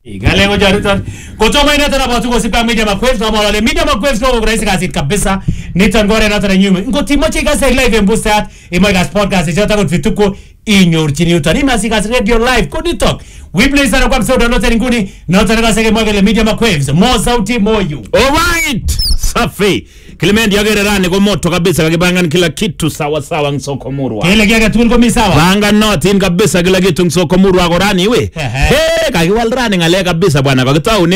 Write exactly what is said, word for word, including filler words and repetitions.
Gale ngo jarutan. Kotoma ina tana batu kosipa media makwef na mawale media makwef no grace kasi kabisa. Nitan gore na tana nyume. Ngoti mochi kasi live mbusat. Imo gas podcast jota ko fituko inyor chini utani masi kasi radio live kodi talk. We play sana kwa episode na tana nguni na tana kasi mwagele media makwef. Mo sauti moyo. All right. Safi. Clement yagere rane ko moto kabisa kakibanga kila kitu sawa sawa Nsokomurwa. Kile kiaga tulko misawa. Banga notin kabisa kila kitu Nsokomurwa gorani we. Hey, kakiwal rane ngale kabisa bwana kakitau